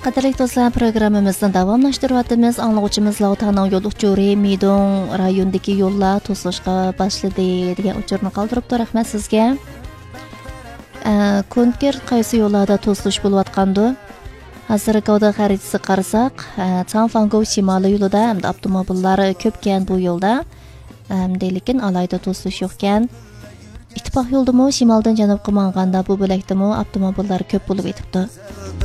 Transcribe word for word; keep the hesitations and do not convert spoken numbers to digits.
Qadrli do'stlar, programmamizni davomlashtiryapmiz. Anglag'uchimiz Laotaning yo'l uchuri Midong rayonidagi yo'llar to'silishga boshladi degan uchurni qoldiribdi. Rahmat sizga. Konkret qaysi yo'llarda to'silish bo'layotgandi? Hozir Gavda xaritasi qarasak, Changfango shimoliy yo'lida hamda avtomobillar ko'pkan bu yo'lda. Hamda lekin alayda to'silish yo'qkan. Ittifoq yo'ldimi shimoldan janubga manganda bu bo'lakdimi avtomobillar ko'p bo'lib etibdi.